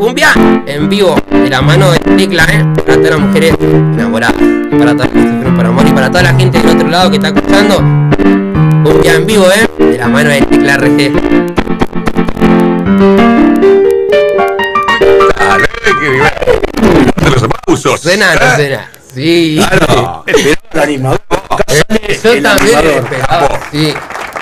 cumbia en vivo, de la mano de Tecla, para todas las mujeres enamoradas, y para todas las que sufren por amor, y para toda la gente del otro lado que está escuchando. Cumbia en vivo, de la mano de Tecla RG. Dale, qué divertido. De los aplausos. Suena, no suena. Sí. Claro. Esperaba el animador. Yo también esperaba. Sí.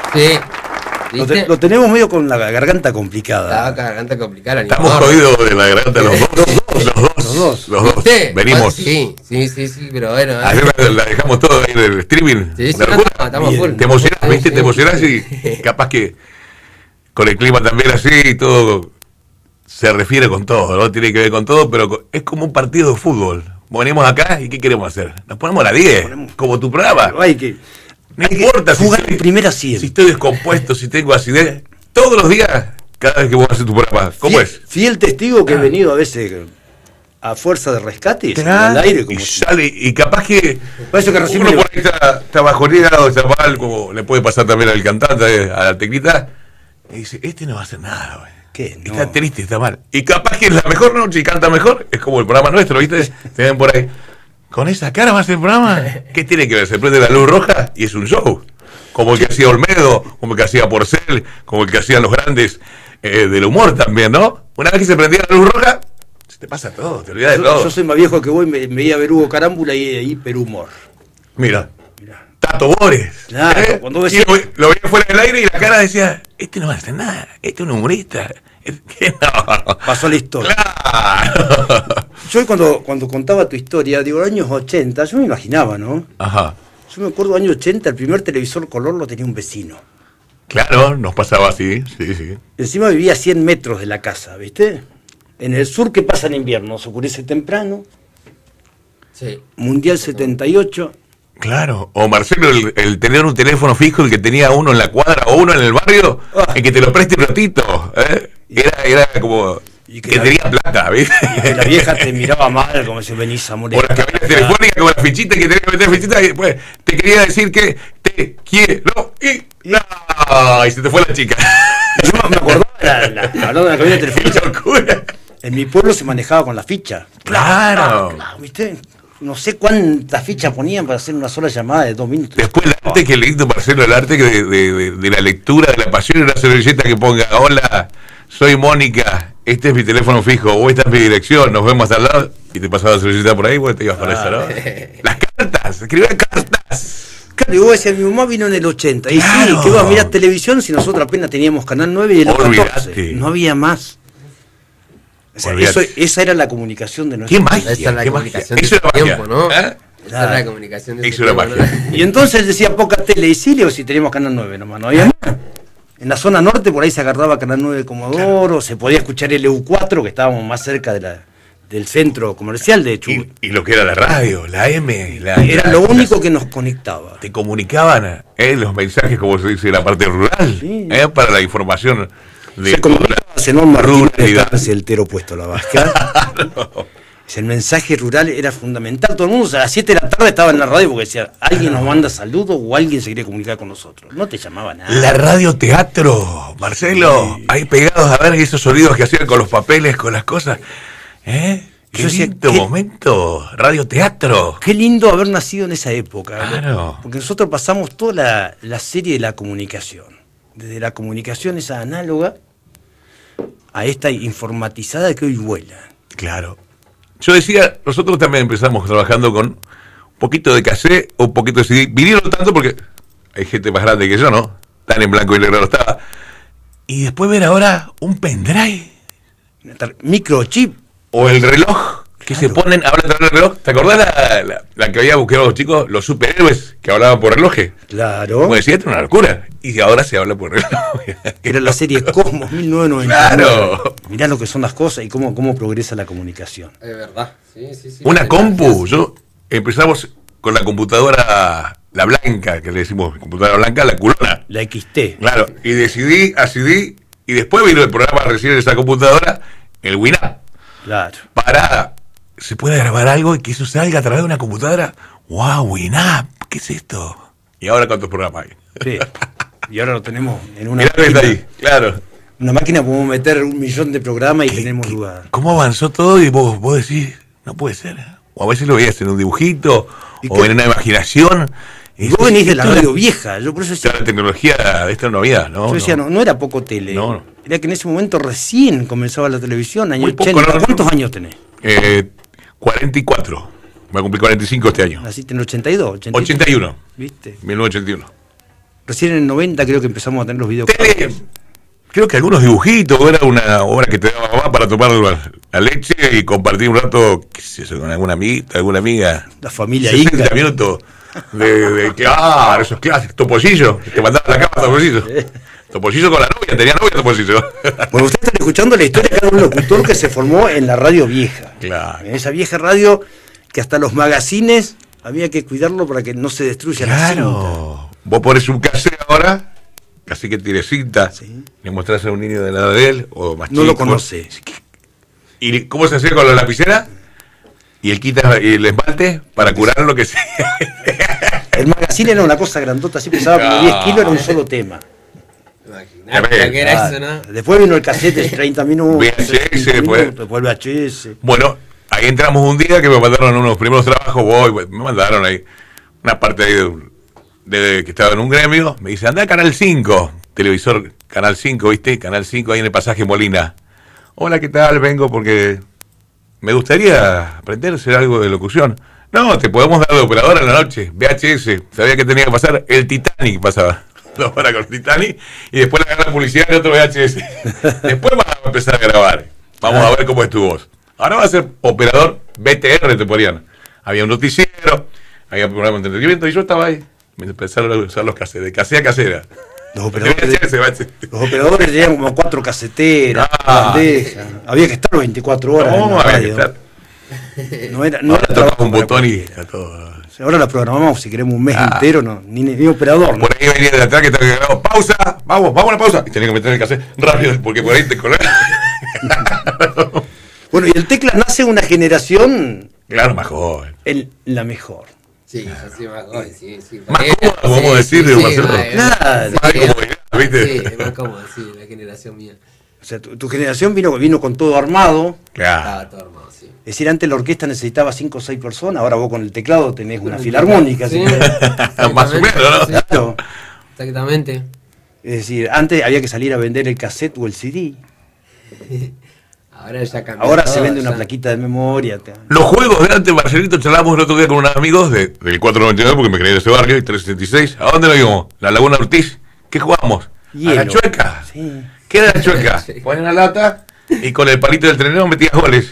Lo tenemos medio con la garganta complicada. La garganta complicada. Estamos jodidos de la garganta los dos. Los dos. Venimos. Sí, pero bueno. Ayer la dejamos todo ahí en el streaming. Sí, estamos full. Te emocionás, ¿viste? Te emocionás y capaz que con el clima también así y todo se refiere con todo, ¿no? Tiene que ver con todo, pero es como un partido de fútbol. Venimos acá y ¿qué queremos hacer? Nos ponemos a la 10, como tu programa. No importa si jugar en primera siempre. Si estoy descompuesto, si tengo acidez, todos los días, cada vez que vos haces tu programa. ¿Cómo es? Fiel testigo que he venido a veces a fuerza de rescate, al aire. Como y sale, y capaz que parece que recién uno por ahí está bajoneado, está mal, como le puede pasar también al cantante, a la teclita, y dice, este no va a hacer nada, güey. ¿Qué? No. Está triste, está mal. Y capaz que es la mejor noche y canta mejor, es como el programa nuestro, ¿viste? Te ven por ahí. ¿Con esa cara va a ser el programa? ¿Qué tiene que ver? Se prende la luz roja y es un show. Como el que hacía Olmedo, como el que hacía Porcel, como el que hacían los grandes del humor también, ¿no? Una vez que se prendía la luz roja, se te pasa todo, te olvidas de todo. Yo soy más viejo que vos y me veía ver Hugo Carámbula y hiperhumor. Mira. Tato Bores. Claro, cuando ves... lo veía fuera del aire y la cara decía, este no va a hacer nada, este es un humorista. ¿Qué no? Pasó la historia. Claro. Yo cuando contaba tu historia, digo, años 80, yo me imaginaba, ¿no? Ajá. Yo me acuerdo, años 80, el primer televisor color lo tenía un vecino. Claro, nos pasaba así, sí. Encima vivía a 100 metros de la casa, ¿viste? En el sur, ¿qué pasa en invierno? Se oscurece temprano. Sí. Mundial 78. Claro, o Marcelo, el tener un teléfono fijo, el que tenía uno en la cuadra o uno en el barrio, el que te lo preste un ratito, era como que tenía plata, ¿viste? Y que la vieja te miraba mal, como si venís a morir. O las cabinas telefónicas con la fichita, que tenés que meter fichita y después te quería decir que te quiero y se te fue la chica. Yo me acordaba, hablando de la cabina telefónica, locura. En mi pueblo se manejaba con la ficha. Claro. ¿Viste? No sé cuántas fichas ponían para hacer una sola llamada de 2 minutos. Después el arte que leíste, Marcelo, el arte de la lectura, de la pasión, y una servilleta que ponga, hola, soy Mónica, este es mi teléfono fijo, o esta es mi dirección, nos vemos al lado, y te pasaba la servilleta por ahí, vos te ibas para eso, ¿no? Las cartas, escribía cartas. Claro, y vos decías, mi mamá vino en el 80, y claro. Sí, que iba a mirar televisión si nosotros apenas teníamos Canal 9 y el 14, no había más. O sea, esa era la comunicación de nuestro país. Esa es la comunicación de tiempo, ¿no? ¿Eh? Esa es la comunicación de eso era magia. Y entonces decía poca tele y Silio si teníamos Canal 9 nomás, no había más. En la zona norte por ahí se agarraba Canal 9 de Comodoro, claro. Se podía escuchar LU4, que estábamos más cerca del centro comercial de Chubut. Y lo que era la radio, la M. Era lo único que nos conectaba. Te comunicaban los mensajes, como se dice, la parte rural, sí. Para la información. Se comunicaba enorme ruralidad. El tero puesto la vasca. No. El mensaje rural era fundamental. Todo el mundo a las 7 de la tarde estaba en la radio porque decía, alguien nos manda saludos o alguien se quería comunicar con nosotros. No te llamaba nada. La radio teatro, Marcelo, sí. Ahí pegados a ver esos sonidos que hacían con los papeles, con las cosas. Qué lindo momento, radio teatro. Qué lindo haber nacido en esa época. Claro. Porque nosotros pasamos toda la serie de la comunicación. Desde la comunicación esa análoga a esta informatizada que hoy vuela. Claro. Yo decía, nosotros también empezamos trabajando con un poquito de cassette, un poquito de CD. Vinieron tanto porque hay gente más grande que yo, ¿no? Tan en blanco y negro no estaba. Y después ver ahora un pendrive. Microchip. O el reloj que se ponen, hablan del reloj. ¿Te acordás la que había buscado los chicos, los superhéroes que hablaban por relojes? Claro. Como decía, esto es una locura. Y ahora se habla por reloj. Era la serie Cosmos 1999. Claro. Mirá lo que son las cosas y cómo progresa la comunicación. Es verdad. Sí. Una compu. Empezamos con la computadora, la blanca, que le decimos computadora blanca, la culona. La XT. Claro. Y decidí a CD. Y después vino el programa recién de esa computadora, el Winamp. Claro. Se puede grabar algo y que eso salga a través de una computadora. ¡Wow, Winamp! ¿Qué es esto? ¿Y ahora cuántos programas hay? Sí. Y ahora lo tenemos en una. Mirá que está ahí, claro. Una máquina podemos meter 1 millón de programas y tenemos lugar. ¿Cómo avanzó todo? Y vos decís, no puede ser. O a veces lo veías en un dibujito, o en una imaginación. Y vos venís de la radio vieja. Yo por eso decía, la tecnología de esta no había, ¿no? Yo decía, no era poco tele. No. Era que en ese momento recién comenzaba la televisión, año Muy poco, 80. ¿no? ¿Cuántos años tenés? 44. Voy a cumplir 45 este año. Naciste en el 82, 81. ¿Viste? 1981. Recién en el 90 creo que empezamos a tener los videos. Creo que algunos dibujitos, era una obra que te daba mamá para tomar la leche y compartir un rato, qué sé yo, con alguna amiguita, alguna amiga. La familia 60 Inca. minutos claro, esos clásicos, Topollillo, te mandaba a la cama Topollillo. Topollillo con la novia, tenía novia Topollillo. Bueno, ustedes están escuchando la historia de un locutor que se formó en la radio vieja. Claro. En esa vieja radio que hasta los magazines había que cuidarlo para que no se destruya la cinta. Claro. Vos pones un cassette ahora, casi que tiene cinta, Sí. le mostrás a un niño de la edad de él, o más No chico. lo conoce. ¿Y cómo se hacía con la lapicera? Y él quita el esmalte para curar lo que sea. El magazine era una cosa grandota, así pesaba como 10 kilos, era un solo tema. Imaginate lo que era eso, ¿no? Después vino el cassette de 30 minutos. VHS, 35 después. minutos, después el VHS. Bueno, ahí entramos un día que me mandaron unos primeros trabajos, me mandaron ahí una parte ahí de que estaba en un gremio, me dice, anda a Canal 5, televisor Canal 5, ¿viste? Canal 5 ahí en el pasaje Molina. Hola, ¿qué tal? Vengo porque me gustaría aprender a hacer algo de locución. No, te podemos dar de operadora en la noche, VHS, sabía que tenía que pasar, el Titanic pasaba. 2 horas con el Titanic y después la publicidad de otro VHS. Después vamos a empezar a grabar. Vamos a ver cómo es tu voz. Ahora va a ser operador BTR, te ponían. Había un noticiero, había un programa de entretenimiento y yo estaba ahí. Me empezaron a usar los cassettes, de casera a casera. Los operadores tenían como 4 caseteras, bandejas. Había que estar 24 horas en la había que radio. estar. No era Ahora tocaba trabajo un para botón y cualquiera. está todo. Ahora la programamos si queremos un mes entero, no, ni operador. ¿no? Por ahí venía de atrás que estaba grabado, pausa, vamos a la pausa. Y tenía que meter el cassette rápido porque por ahí te colás. Bueno, y el Tecla nace una generación Claro, más joven. la mejor. Sí, sí, sí. Más cómoda, podemos decir, digo, Marcelo. Claro. Más comodidad, ¿viste? Sí, es más cómodo, sí, la generación mía. O sea, tu generación vino con todo armado. Claro. Estaba todo armado, sí. Es decir, antes la orquesta necesitaba 5 o 6 personas, ahora vos con el teclado tenés una filarmónica. Sí, ¿sí? Más o menos, ¿no? Sí, Claro. exactamente. Es decir, antes había que salir a vender el cassette o el CD. Ahora ya cambió. Ahora todo, se vende una ya. plaquita de memoria. Los juegos de antes, Marcelito, charlamos el otro día con unos amigos del 499, porque me creí de ese barrio, y 366. ¿A dónde lo íbamos? La Laguna Ortiz. ¿Qué jugamos? A la Hielo. chueca. Sí. ¿Qué era la chueca? Sí. Ponen una lata y con el palito del trenero metías goles.